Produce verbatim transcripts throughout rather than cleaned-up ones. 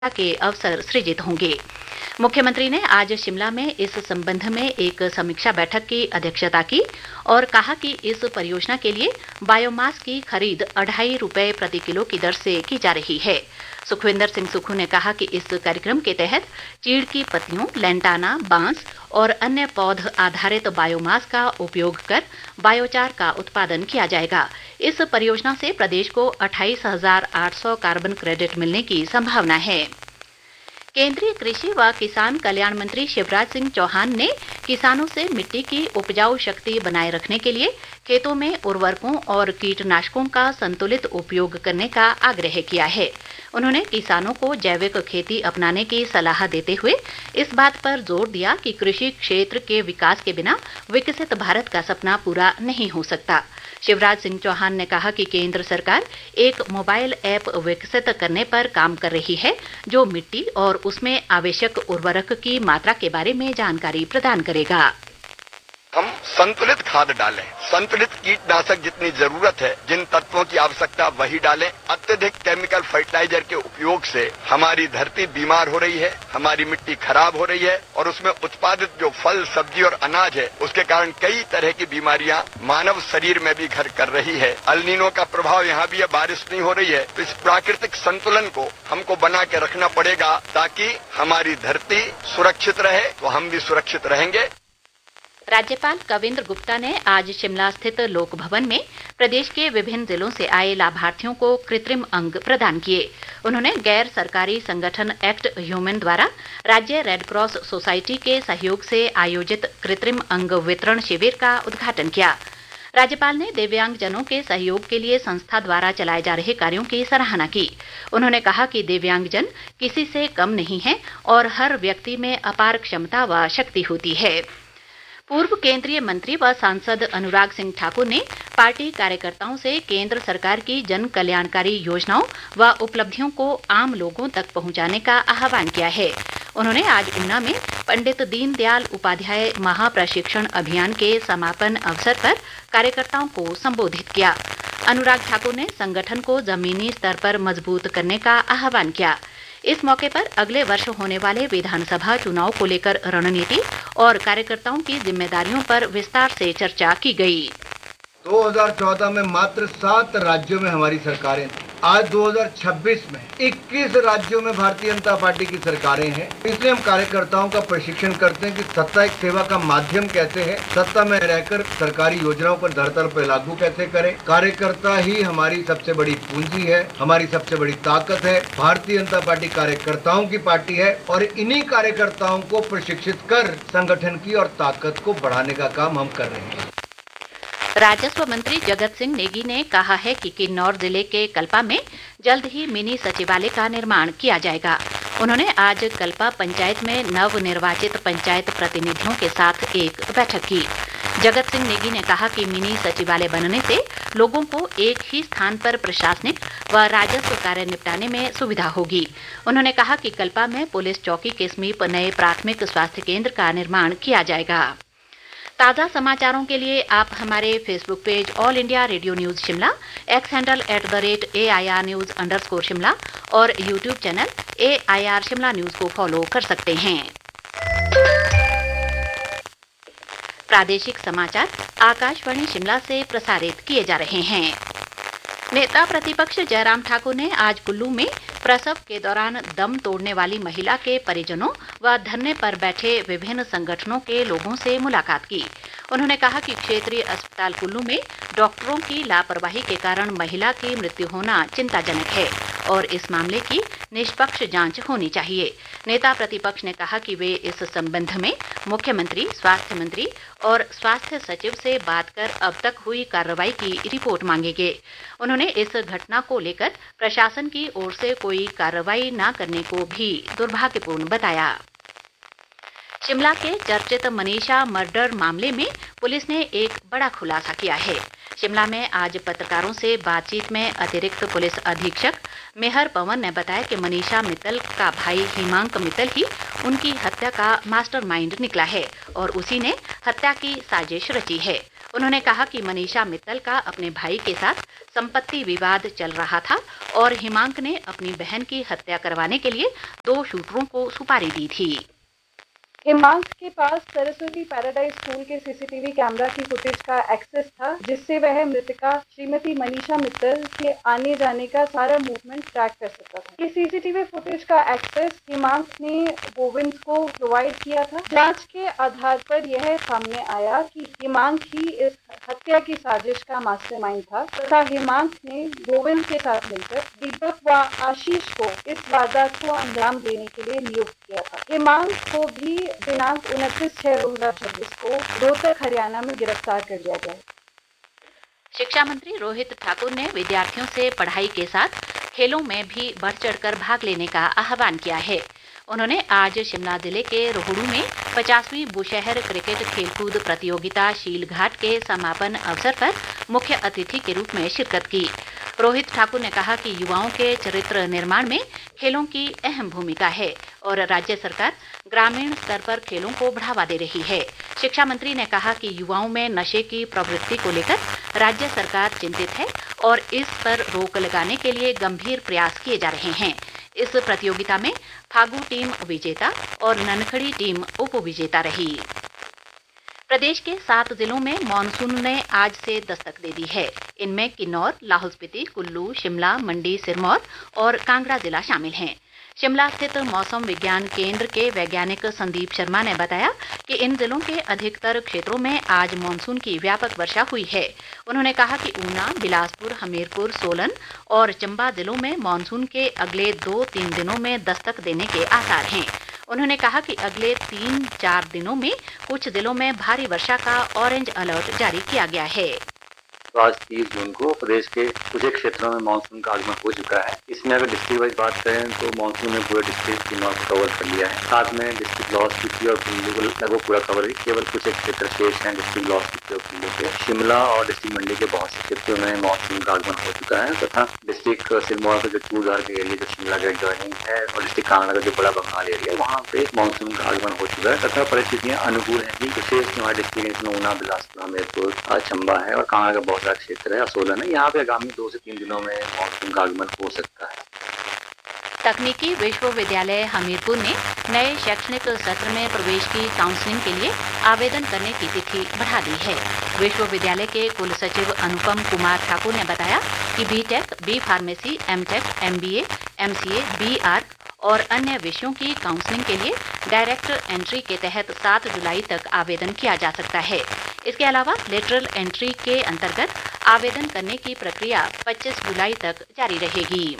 के अवसर सृजित होंगे। मुख्यमंत्री ने आज शिमला में इस संबंध में एक समीक्षा बैठक की अध्यक्षता की और कहा कि इस परियोजना के लिए बायोमास की खरीद अढ़ाई रुपए प्रति किलो की दर से की जा रही है। सुखविंदर सिंह सुक्खू ने कहा कि इस कार्यक्रम के तहत चीड़ की पत्तियों, लैंटाना, बांस और अन्य पौध आधारित बायोमास का उपयोग कर बायोचार का उत्पादन किया जाएगा। इस परियोजना से प्रदेश को अट्ठाईस हजार आठ सौ कार्बन क्रेडिट मिलने की संभावना है। केंद्रीय कृषि व किसान कल्याण मंत्री शिवराज सिंह चौहान ने किसानों से मिट्टी की उपजाऊ शक्ति बनाए रखने के लिए खेतों में उर्वरकों और कीटनाशकों का संतुलित उपयोग करने का आग्रह किया है। उन्होंने किसानों को जैविक खेती अपनाने की सलाह देते हुए इस बात पर जोर दिया कि कृषि क्षेत्र के विकास के बिना विकसित भारत का सपना पूरा नहीं हो सकता। शिवराज सिंह चौहान ने कहा कि केंद्र सरकार एक मोबाइल ऐप विकसित करने पर काम कर रही है जो मिट्टी और उसमें आवश्यक उर्वरक की मात्रा के बारे में जानकारी प्रदान करेगा। हम संतुलित खाद डालें, संतुलित कीटनाशक जितनी जरूरत है, जिन तत्वों की आवश्यकता वही डालें। अत्यधिक केमिकल फर्टिलाइजर के उपयोग से हमारी धरती बीमार हो रही है, हमारी मिट्टी खराब हो रही है और उसमें उत्पादित जो फल, सब्जी और अनाज है उसके कारण कई तरह की बीमारियां मानव शरीर में भी घर कर रही है। अल्नीनो का प्रभाव यहाँ भी है, बारिश नहीं हो रही है। तो इस प्राकृतिक संतुलन को हमको बना के रखना पड़ेगा ताकि हमारी धरती सुरक्षित रहे तो हम भी सुरक्षित रहेंगे। राज्यपाल कविंद्र गुप्ता ने आज शिमला स्थित लोक भवन में प्रदेश के विभिन्न जिलों से आए लाभार्थियों को कृत्रिम अंग प्रदान किए। उन्होंने गैर सरकारी संगठन एक्ट ह्यूमन द्वारा राज्य रेड क्रॉस सोसाइटी के सहयोग से आयोजित कृत्रिम अंग वितरण शिविर का उद्घाटन किया। राज्यपाल ने दिव्यांगजनों के सहयोग के लिए संस्था द्वारा चलाए जा रहे कार्यों की सराहना की। उन्होंने कहा कि दिव्यांगजन किसी से कम नहीं है और हर व्यक्ति में अपार क्षमता व शक्ति होती है। पूर्व केंद्रीय मंत्री व सांसद अनुराग सिंह ठाकुर ने पार्टी कार्यकर्ताओं से केंद्र सरकार की जन कल्याणकारी योजनाओं व उपलब्धियों को आम लोगों तक पहुंचाने का आह्वान किया है। उन्होंने आज ऊना में पंडित दीनदयाल उपाध्याय महाप्रशिक्षण अभियान के समापन अवसर पर कार्यकर्ताओं को संबोधित किया। अनुराग ठाकुर ने संगठन को जमीनी स्तर पर मजबूत करने का आह्वान किया। इस मौके पर अगले वर्ष होने वाले विधानसभा चुनाव को लेकर रणनीति और कार्यकर्ताओं की जिम्मेदारियों पर विस्तार से चर्चा की गई। दो हज़ार चौदह में मात्र सात राज्यों में हमारी सरकारें थी। आज दो हज़ार छब्बीस में इक्कीस राज्यों में भारतीय जनता पार्टी की सरकारें हैं। इसलिए हम कार्यकर्ताओं का प्रशिक्षण करते हैं कि सत्ता एक सेवा का माध्यम कैसे है, सत्ता में रहकर सरकारी योजनाओं को धरातल पर लागू कैसे करें। कार्यकर्ता ही हमारी सबसे बड़ी पूंजी है, हमारी सबसे बड़ी ताकत है। भारतीय जनता पार्टी कार्यकर्ताओं की पार्टी है और इन्हीं कार्यकर्ताओं को प्रशिक्षित कर संगठन की और ताकत को बढ़ाने का काम हम कर रहे हैं। राजस्व मंत्री जगत सिंह नेगी ने कहा है कि किन्नौर जिले के कल्पा में जल्द ही मिनी सचिवालय का निर्माण किया जाएगा। उन्होंने आज कल्पा पंचायत में नव निर्वाचित पंचायत प्रतिनिधियों के साथ एक बैठक की। जगत सिंह नेगी ने कहा कि मिनी सचिवालय बनने से लोगों को एक ही स्थान पर प्रशासनिक व राजस्व कार्य निपटाने में सुविधा होगी। उन्होंने कहा कि कल्पा में पुलिस चौकी के समीप नए प्राथमिक स्वास्थ्य केंद्र का निर्माण किया जाएगा। ताज़ा समाचारों के लिए आप हमारे Facebook page all India radio news Shimla, x handle at the rate A I R news underscore Shimla और YouTube channel A I R Shimla news को फॉलो कर सकते हैं। प्रादेशिक समाचार आकाशवाणी शिमला से प्रसारित किए जा रहे हैं। नेता प्रतिपक्ष जयराम ठाकुर ने आज कुल्लू में प्रसव के दौरान दम तोड़ने वाली महिला के परिजनों व धरने पर बैठे विभिन्न संगठनों के लोगों से मुलाकात की। उन्होंने कहा कि क्षेत्रीय अस्पताल कुल्लू में डॉक्टरों की लापरवाही के कारण महिला की मृत्यु होना चिंताजनक है और इस मामले की निष्पक्ष जांच होनी चाहिए। नेता प्रतिपक्ष ने कहा कि वे इस संबंध में मुख्यमंत्री, स्वास्थ्य मंत्री और स्वास्थ्य सचिव से बात कर अब तक हुई कार्रवाई की रिपोर्ट मांगेंगे। उन्होंने इस घटना को लेकर प्रशासन की ओर से कोई कार्रवाई न करने को भी दुर्भाग्यपूर्ण बताया। शिमला के चर्चित मनीषा मर्डर मामले में पुलिस ने एक बड़ा खुलासा किया है। शिमला में आज पत्रकारों से बातचीत में अतिरिक्त पुलिस अधीक्षक मेहर पवन ने बताया कि मनीषा मित्तल का भाई हिमांक मित्तल ही उनकी हत्या का मास्टरमाइंड निकला है और उसी ने हत्या की साजिश रची है। उन्होंने कहा कि मनीषा मित्तल का अपने भाई के साथ संपत्ति विवाद चल रहा था और हिमांक ने अपनी बहन की हत्या करवाने के लिए दो शूटरों को सुपारी दी थी। हिमांक के पास सरस्वती पैराडाइज स्कूल के सीसीटीवी कैमरा की फुटेज का एक्सेस था, जिससे वह मृतका श्रीमती मनीषा मित्तल के आने जाने का सारा मूवमेंट ट्रैक कर सकता था। ये सीसीटीवी फुटेज का एक्सेस हिमांक ने गोविंद को प्रोवाइड किया था। जांच के आधार पर यह सामने आया कि हिमांक ही इस हत्या की साजिश का मास्टरमाइंड था तथा हिमांक ने गोविंद के साथ मिलकर दीपक व आशीष को इस वारदात को अंजाम देने के लिए नियुक्त किया था। हिमांक को भी दिनांक उनतीस छह दो हजार छब्बीस को रोहतक हरियाणा में गिरफ्तार कर लिया गया। शिक्षा मंत्री रोहित ठाकुर ने विद्यार्थियों से पढ़ाई के साथ खेलों में भी बढ़ चढ़कर भाग लेने का आह्वान किया है। उन्होंने आज शिमला जिले के रोहड़ू में पचासवीं बुशहर क्रिकेट खेलकूद प्रतियोगिता शीलघाट के समापन अवसर पर मुख्य अतिथि के रूप में शिरकत की। रोहित ठाकुर ने कहा कि युवाओं के चरित्र निर्माण में खेलों की अहम भूमिका है और राज्य सरकार ग्रामीण स्तर पर खेलों को बढ़ावा दे रही है। शिक्षा मंत्री ने कहा कि युवाओं में नशे की प्रवृत्ति को लेकर राज्य सरकार चिंतित है और इस पर रोक लगाने के लिए गंभीर प्रयास किए जा रहे हैं। इस प्रतियोगिता में फागू टीम विजेता और ननखड़ी टीम उप विजेता रही। प्रदेश के सात जिलों में मानसून ने आज से दस्तक दे दी है। इनमें किन्नौर, लाहौल स्पीति, कुल्लू, शिमला, मंडी, सिरमौर और कांगड़ा जिला शामिल हैं। शिमला स्थित मौसम विज्ञान केंद्र के वैज्ञानिक संदीप शर्मा ने बताया कि इन जिलों के अधिकतर क्षेत्रों में आज मानसून की व्यापक वर्षा हुई है। उन्होंने कहा कि ऊना, बिलासपुर, हमीरपुर, सोलन और चंबा जिलों में मानसून के अगले दो तीन दिनों में दस्तक देने के आसार हैं। उन्होंने कहा कि अगले तीन चार दिनों में कुछ जिलों में भारी वर्षा का ऑरेंज अलर्ट जारी किया गया है। तो आज तीस जून को प्रदेश के कुछ एक क्षेत्रों में मानसून का आगमन हो चुका है। इसमें अगर डिस्ट्रिक्ट वाइज बात करें तो मानसून ने पूरे डिस्ट्रिक्ट की नॉर्थ कवर कर लिया है। साथ में डिस्ट्रिक्ट लाहौल स्पीति और कुल्लू को लगभग पूरा कवर है। केवल कुछ एक क्षेत्र शेष हैं डिस्ट्रिक्ट लाहौल स्पीति और कुल्लू के। शिमला और डिस्ट्रिक्ट मंडी के बहुत से क्षेत्रों में मानसून का आगमन हो चुका है तथा डिस्ट्रिक्ट सिरमौर का जो चूड़धार का एरिया जो शिमला के एडजॉइनिंग है और डिस्ट्रिक्ट कांगड़ा का जो बड़ा बंगाल एरिया है वहाँ पे मानसून का आगमन हो चुका है तथा परिस्थितियां अनुकूल है। विशेष हमारे डिस्ट्रिक्ट में ऊना, बिलासपुर, हमीरपुर, चंबा है और कांगड़ा का बहुत सारा क्षेत्र है, सोलन है। यहाँ पे आगामी दो से तीन दिनों में मानसून का आगमन हो सकता है। तकनीकी विश्वविद्यालय हमीरपुर ने नए शैक्षणिक सत्र में प्रवेश की काउंसलिंग के लिए आवेदन करने की तिथि बढ़ा दी है। विश्वविद्यालय के कुल सचिव अनुपम कुमार ठाकुर ने बताया कि BTech, B pharmacy, MTech, MBA, MCA, BArch और अन्य विषयों की काउंसलिंग के लिए डायरेक्ट एंट्री के तहत सात जुलाई तक आवेदन किया जा सकता है। इसके अलावा लेटरल एंट्री के अंतर्गत आवेदन करने की प्रक्रिया पच्चीस जुलाई तक जारी रहेगी।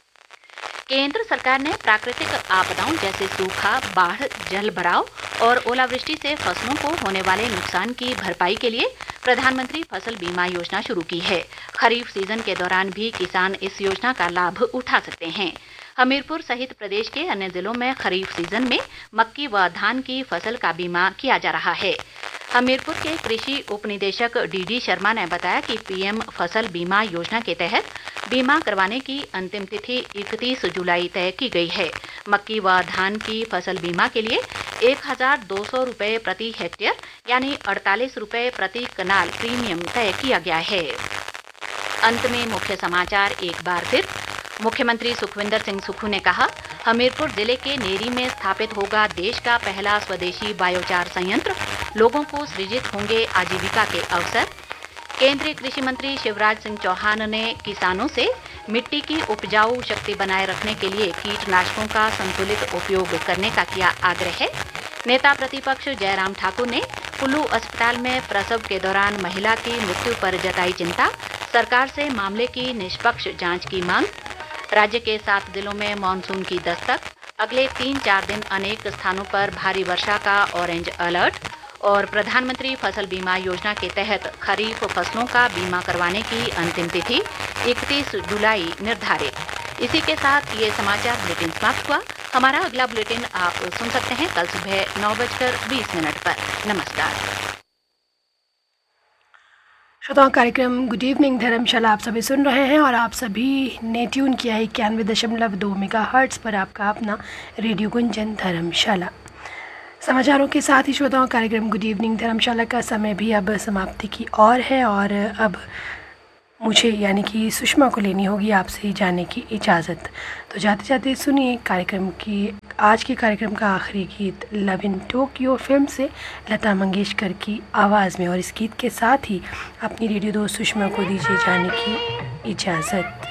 केंद्र सरकार ने प्राकृतिक आपदाओं जैसे सूखा, बाढ़, जल भराव और ओलावृष्टि से फसलों को होने वाले नुकसान की भरपाई के लिए प्रधानमंत्री फसल बीमा योजना शुरू की है। खरीफ सीजन के दौरान भी किसान इस योजना का लाभ उठा सकते हैं। हमीरपुर सहित प्रदेश के अन्य जिलों में खरीफ सीजन में मक्की व धान की फसल का बीमा किया जा रहा है। हमीरपुर के कृषि उपनिदेशक डीडी शर्मा ने बताया कि पीएम फसल बीमा योजना के तहत बीमा करवाने की अंतिम तिथि इकतीस जुलाई तय की गई है। मक्की व धान की फसल बीमा के लिए एक हजार दो सौ रुपये प्रति हेक्टेयर यानी अड़तालीस रुपये प्रति कनाल प्रीमियम तय किया गया है। अंत में मुख्य समाचार एक बार फिर। मुख्यमंत्री सुखविंदर सिंह सुक्खू ने कहा, हमीरपुर जिले के नेरी में स्थापित होगा देश का पहला स्वदेशी बायोचार संयंत्र, लोगों को सृजित होंगे आजीविका के अवसर। केंद्रीय कृषि मंत्री शिवराज सिंह चौहान ने किसानों से मिट्टी की उपजाऊ शक्ति बनाए रखने के लिए कीटनाशकों का संतुलित उपयोग करने का किया आग्रह। नेता प्रतिपक्ष जयराम ठाकुर ने कुल्लू अस्पताल में प्रसव के दौरान महिला की मृत्यु पर जताई चिंता, सरकार से मामले की निष्पक्ष जांच की मांग। राज्य के सात जिलों में मानसून की दस्तक, अगले तीन चार दिन अनेक स्थानों पर भारी वर्षा का ऑरेंज अलर्ट और प्रधानमंत्री फसल बीमा योजना के तहत खरीफ फसलों का बीमा करवाने की अंतिम तिथि इकतीस जुलाई निर्धारित। इसी के साथ ये समाचार बुलेटिन समाप्त हुआ। हमारा अगला बुलेटिन आप सुन सकते हैं कल सुबह नौ बजकर बीस मिनट पर। नमस्कार। श्रोताओं, कार्यक्रम गुड इवनिंग धर्मशाला आप सभी सुन रहे हैं और आप सभी ने ट्यून किया है इक्यानवे दशमलव दो मेगा हर्ट्स पर आपका अपना रेडियो गुंजन धर्मशाला। समाचारों के साथ ही श्रोताओं, कार्यक्रम गुड इवनिंग धर्मशाला का समय भी अब समाप्ति की ओर है और अब मुझे यानी कि सुषमा को लेनी होगी आपसे जाने की इजाज़त। तो जाते जाते सुनिए कार्यक्रम की आज के कार्यक्रम का आखिरी गीत लव इन टोक्यो फिल्म से लता मंगेशकर की आवाज़ में, और इस गीत के साथ ही अपनी रेडियो दोस्त सुषमा को दीजिए जाने की इजाज़त।